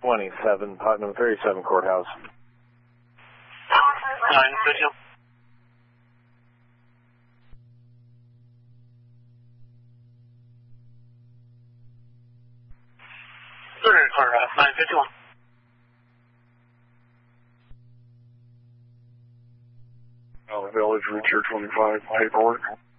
27, Putnam 37 Courthouse. 952. Courthouse, 951. Village, Route 25, paperwork.